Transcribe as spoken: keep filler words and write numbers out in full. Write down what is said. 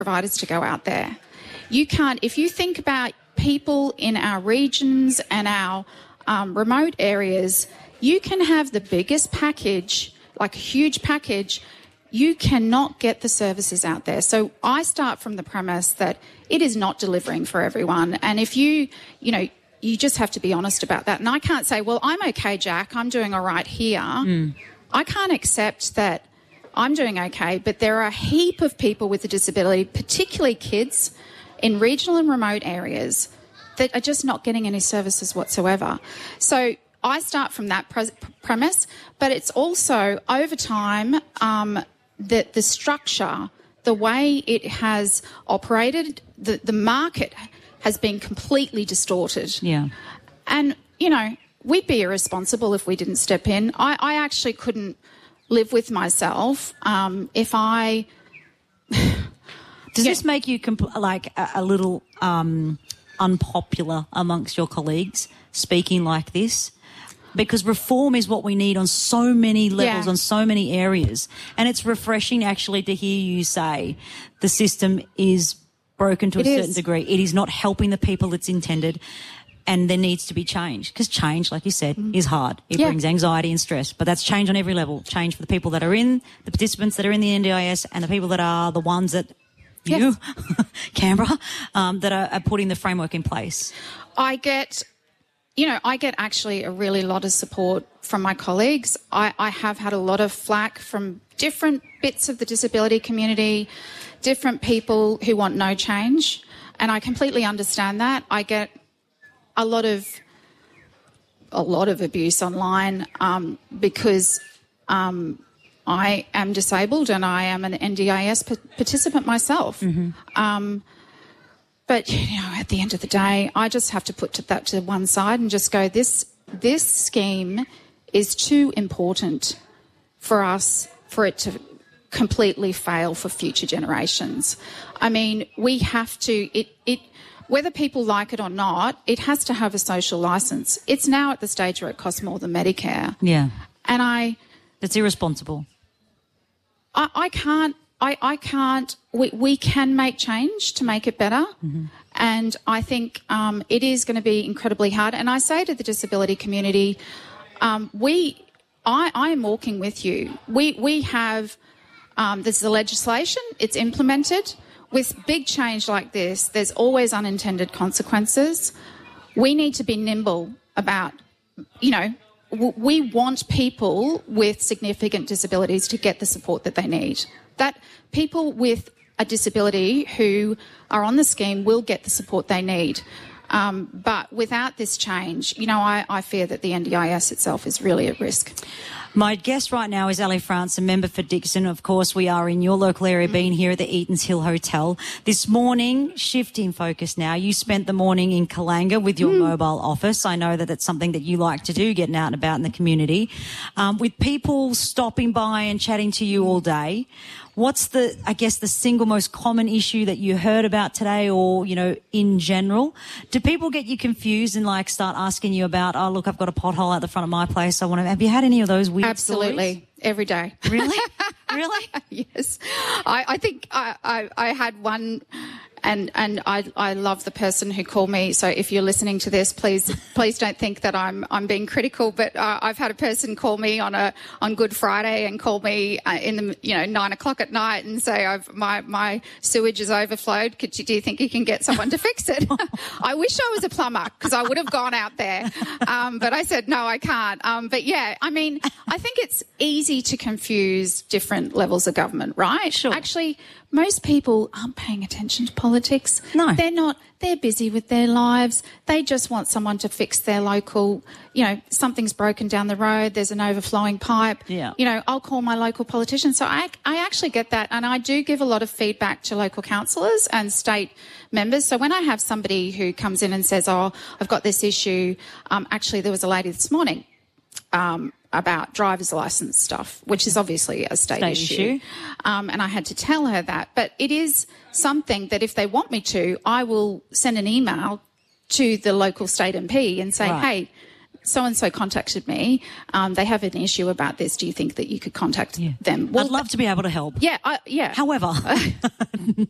providers to go out there. You can't, if you think about people in our regions and our um, remote areas, you can have the biggest package, like a huge package, you cannot get the services out there. So I start from the premise that it is not delivering for everyone. And if you, you know, you just have to be honest about that. And I can't say, well, I'm okay, Jack, I'm doing all right here. Mm. I can't accept that I'm doing okay, but there are a heap of people with a disability, particularly kids in regional and remote areas, that are just not getting any services whatsoever. So I start from that pre- premise, but it's also over time um, that the structure, the way it has operated, the, the market has been completely distorted. Yeah. And, you know, we'd be irresponsible if we didn't step in. I, I actually couldn't live with myself um, if I... Does yeah. this make you compl- like a, a little um, unpopular amongst your colleagues speaking like this? Because reform is what we need on so many levels, yeah. on so many areas. And it's refreshing actually to hear you say the system is broken to it a is. certain degree. It is not helping the people it's intended, and there needs to be change. Because change, like you said, mm. is hard. It yeah. brings anxiety and stress. But that's change on every level. Change for the people that are in, the participants that are in the N D I S, and the people that are the ones that you, yes. Canberra, um, that are, are putting the framework in place. I get... You know, I get actually a really lot of support from my colleagues. I, I have had a lot of flack from different bits of the disability community, different people who want no change, and I completely understand that. I get a lot of a lot of abuse online um, because um, I am disabled and I am an N D I S p- participant myself. Mm-hmm. Um, But, you know, at the end of the day, I just have to put that to one side and just go, this this scheme is too important for us, for it to completely fail for future generations. I mean, we have to, it, it whether people like it or not, it has to have a social licence. It's now at the stage where it costs more than Medicare. Yeah. And I... It's irresponsible. I, I can't... I, I can't, we, we can make change to make it better. Mm-hmm. And I think um, it is going to be incredibly hard. And I say to the disability community, um, we, I, I am walking with you. We, we have, um, there's the legislation, it's implemented. With big change like this, there's always unintended consequences. We need to be nimble about, you know, w- we want people with significant disabilities to get the support that they need. That people with a disability who are on the scheme will get the support they need. Um, but without this change, you know, I, I fear that the N D I S itself is really at risk. My guest right now is Ali France, a member for Dickson. Of course, we are in your local area, mm-hmm. being here at the Eatons Hill Hotel. This morning, shifting focus now, you spent the morning in Kalanga with your mm. mobile office. I know that it's something that you like to do, getting out and about in the community. Um, with people stopping by and chatting to you all day, what's the, I guess, the single most common issue that you heard about today or, you know, in general? Do people get you confused and, like, start asking you about, oh, look, I've got a pothole out the front of my place. I want to, have you had any of those weird Absolutely. stories? Every day. Really? Really? Yes. I, I think I, I, I had one... And and I I love the person who called me. So if you're listening to this, please please don't think that I'm I'm being critical. But uh, I've had a person call me on a on Good Friday and call me uh, in the you know nine o'clock at night and say I've my my sewage is overflowed. Could you do you think you can get someone to fix it? I wish I was a plumber because I would have gone out there. Um, but I said no, I can't. Um, but yeah, I mean, I think it's easy to confuse different levels of government, right? Sure. Actually, most people aren't paying attention to politics. No. They're not. They're busy with their lives. They just want someone to fix their local, you know, something's broken down the road, there's an overflowing pipe. Yeah. You know, I'll call my local politician. So I, I actually get that. And I do give a lot of feedback to local councillors and state members. So when I have somebody who comes in and says, oh, I've got this issue, um, actually there was a lady this morning, um, about driver's licence stuff, which is obviously a state, state issue. issue. Um, and I had to tell her that. But it is something that if they want me to, I will send an email to the local state M P and say, right. hey, so-and-so contacted me. Um, they have an issue about this. Do you think that you could contact yeah. them? Well, I'd love to be able to help. Yeah, I, yeah. However,